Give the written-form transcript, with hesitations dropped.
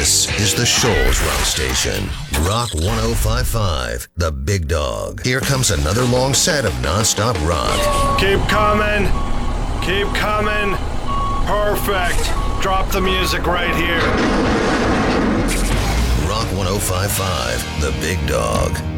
This is the Shoals Rock Station. Rock 1055, the big dog. Here comes another long set of non-stop rock. Keep coming. Keep coming. Perfect. Drop the music right here. Rock 1055, the big dog.